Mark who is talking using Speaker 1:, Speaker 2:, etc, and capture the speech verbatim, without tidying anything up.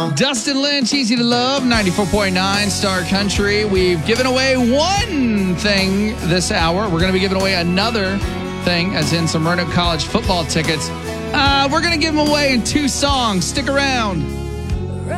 Speaker 1: Dustin Lynch, Easy to Love, ninety-four point nine Star Country. We've given away one thing this hour. We're going to be giving away another thing, as in some Roanoke College football tickets. Uh, we're going to give them away in two songs. Stick around.